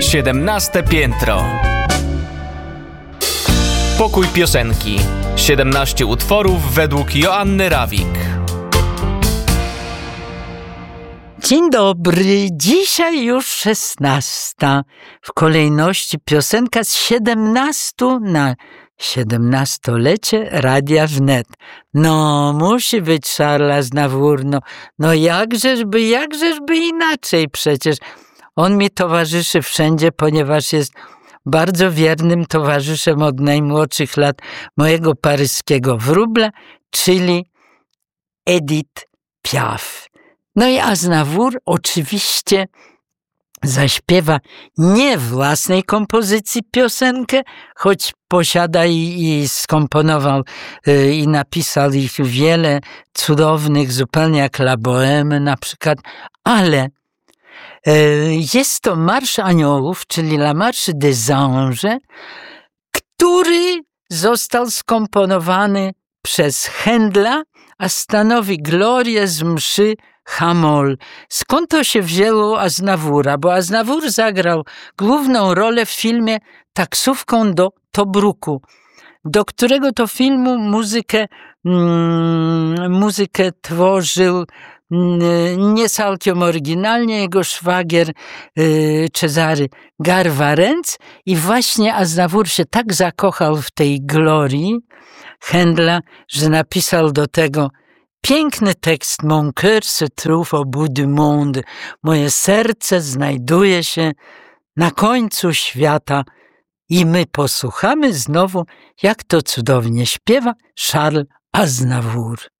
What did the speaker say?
17 piętro. Pokój piosenki. 17 utworów według Joanny Rawik. Dzień dobry, dzisiaj już 16. W kolejności piosenka z 17 na 17-lecie Radia Wnet. No, musi być Charles Aznavour, no jakżeżby inaczej przecież. On mi towarzyszy wszędzie, ponieważ jest bardzo wiernym towarzyszem od najmłodszych lat mojego paryskiego wróbla, czyli Edith Piaf. No i Aznavour oczywiście zaśpiewa nie własnej kompozycji piosenkę, choć posiada i skomponował i napisał ich wiele cudownych, zupełnie jak La Bohème na przykład, ale jest to Marsz Aniołów, czyli La Marche des Anges, który został skomponowany przez Händla, a stanowi glorię z mszy H-moll. Skąd to się wzięło Aznavoura? Bo Aznavour zagrał główną rolę w filmie Taksówką do Tobruku, do którego to filmu muzykę tworzył nie całkiem oryginalnie jego szwagier Cezary Garwarenc i właśnie Aznavour się tak zakochał w tej glorii Händla, że napisał do tego piękny tekst: Mon cœur se trouve au bout du monde. Moje serce znajduje się na końcu świata. I my posłuchamy znowu, jak to cudownie śpiewa Charles Aznavour.